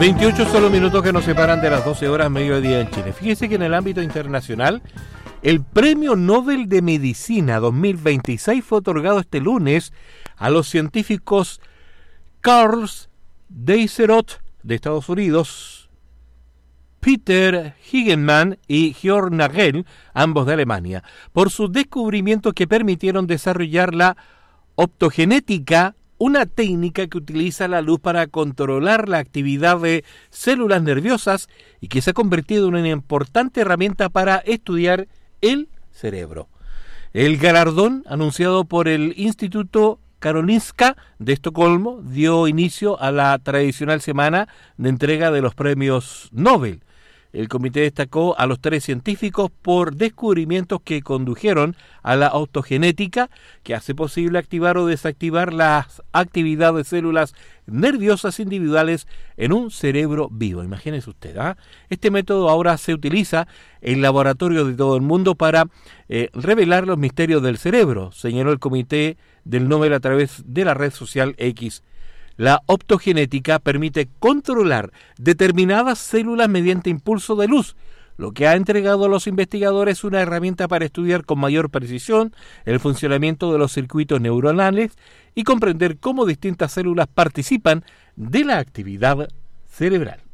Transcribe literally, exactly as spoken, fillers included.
veintiocho son los minutos que nos separan de las doce horas mediodía en Chile. Fíjese que en el ámbito internacional, el Premio Nobel de Medicina dos mil veintiséis fue otorgado este lunes a los científicos Carl Deisserot de Estados Unidos, Peter Higemann y Georg Nagel, ambos de Alemania, por sus descubrimientos que permitieron desarrollar la optogenética, una técnica que utiliza la luz para controlar la actividad de células nerviosas y que se ha convertido en una importante herramienta para estudiar el cerebro. El galardón, anunciado por el Instituto Karolinska de Estocolmo, dio inicio a la tradicional semana de entrega de los premios Nobel. El comité destacó a los tres científicos por descubrimientos que condujeron a la optogenética, que hace posible activar o desactivar las actividades de células nerviosas individuales en un cerebro vivo. Imagínese usted, ¿ah? Este método ahora se utiliza en laboratorios de todo el mundo para eh, revelar los misterios del cerebro, señaló el comité del Nobel a través de la red social X. La optogenética permite controlar determinadas células mediante impulso de luz, lo que ha entregado a los investigadores una herramienta para estudiar con mayor precisión el funcionamiento de los circuitos neuronales y comprender cómo distintas células participan de la actividad cerebral.